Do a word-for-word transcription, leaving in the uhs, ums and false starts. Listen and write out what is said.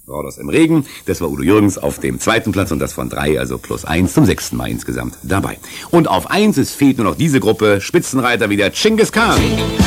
Rhodos im Regen, das war Udo Jürgens auf dem zweiten Platz und das von drei, also plus eins, zum sechsten Mal insgesamt dabei. Und auf eins, es fehlt nur noch diese Gruppe, Spitzenreiter wieder Genghis Khan.